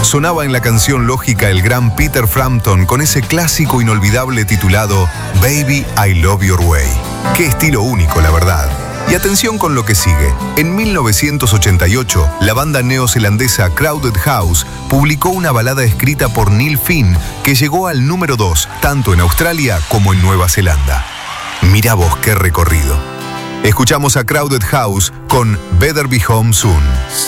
Sonaba en la canción lógica el gran Peter Frampton con ese clásico inolvidable titulado Baby, I Love Your Way. Qué estilo único, la verdad. Y atención con lo que sigue. En 1988, la banda neozelandesa Crowded House publicó una balada escrita por Neil Finn que llegó al número 2, tanto en Australia como en Nueva Zelanda. Mira vos qué recorrido. Escuchamos a Crowded House con Better Be Home Soon.